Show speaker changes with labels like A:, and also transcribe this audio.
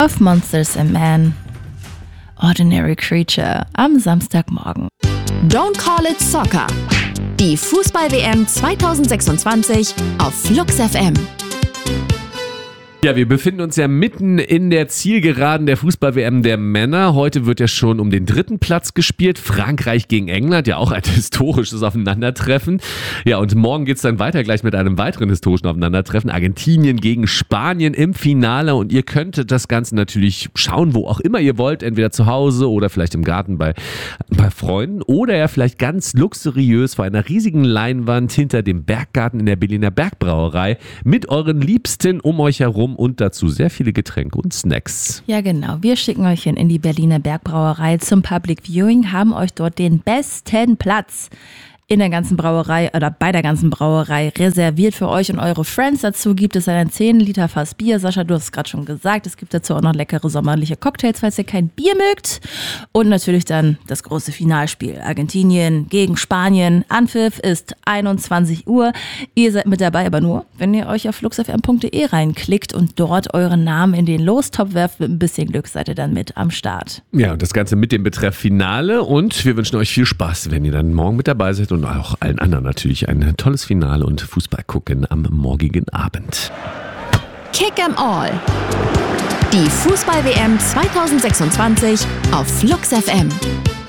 A: of Monsters and Men. Ordinary Creature am Samstagmorgen.
B: Don't Call It Soccer. Die Fußball-WM 2026 auf Flux FM.
C: Ja, wir befinden uns ja mitten in der Zielgeraden der Fußball-WM der Männer. Heute wird ja schon um den 3. Platz gespielt. Frankreich gegen England, ja auch ein historisches Aufeinandertreffen. Ja, und morgen geht's dann weiter gleich mit einem weiteren historischen Aufeinandertreffen. Argentinien gegen Spanien im Finale. Und ihr könnt das Ganze natürlich schauen, wo auch immer ihr wollt. Entweder zu Hause oder vielleicht im Garten bei Freunden. Oder ja vielleicht ganz luxuriös vor einer riesigen Leinwand hinter dem Berggarten in der Berliner Bergbrauerei mit euren Liebsten um euch herum. Und dazu sehr viele Getränke und Snacks.
A: Ja, genau. Wir schicken euch in die Berliner Bergbrauerei zum Public Viewing, haben euch dort den besten Platz in der ganzen Brauerei oder bei der ganzen Brauerei reserviert für euch und eure Friends. Dazu gibt es ein 10 Liter Fass Bier. Sascha, du hast es gerade schon gesagt. Es gibt dazu auch noch leckere sommerliche Cocktails, falls ihr kein Bier mögt. Und natürlich dann das große Finalspiel. Argentinien gegen Spanien. Anpfiff ist 21 Uhr. Ihr seid mit dabei, aber nur, wenn ihr euch auf fluxfm.de reinklickt und dort euren Namen in den Lostopf werft. Mit ein bisschen Glück seid ihr dann mit am Start.
C: Ja, und das Ganze mit dem Betreff Finale. Und wir wünschen euch viel Spaß, wenn ihr dann morgen mit dabei seid. Und auch allen anderen natürlich ein tolles Finale und Fußball gucken am morgigen Abend.
B: Kick 'em All. Die Fußball-WM 2026 auf Flux FM.